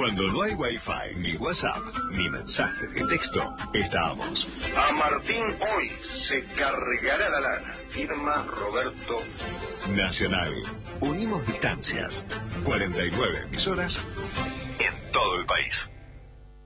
Cuando no hay Wi-Fi, ni WhatsApp, ni mensajes de texto, estamos. A Martín hoy se cargará la lana. Firma Roberto. Nacional. Unimos distancias. 49 emisoras en todo el país.